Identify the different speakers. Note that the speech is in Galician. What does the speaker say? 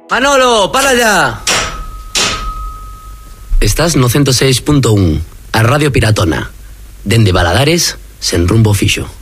Speaker 1: Manolo, para ya. Estás no 106.1, a Radio Piratona. Dende Baladares, sen rumbo fixo.